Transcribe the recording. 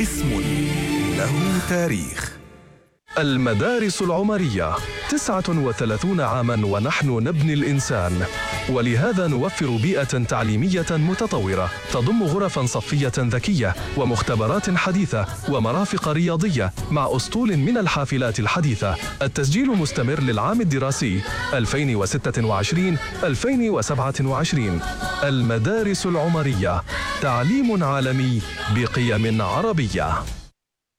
اسم له تاريخ. المدارس العمرية 39 عاماً ونحن نبني الإنسان، ولهذا نوفر بيئة تعليمية متطورة تضم غرفاً صفية ذكية ومختبرات حديثة ومرافق رياضية مع أسطول من الحافلات الحديثة. التسجيل مستمر للعام الدراسي 2026-2027. المدارس العمرية، تعليم عالمي بقيم عربية.